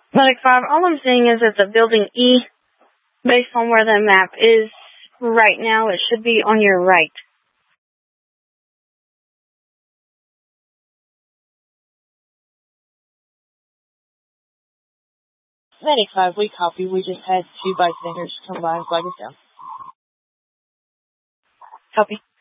Medic 5, all I'm saying is that the building E, based on where the map is right now, it should be on your right. Medic 5, we copy. We just had 2 bystanders come by and flag us down. Copy.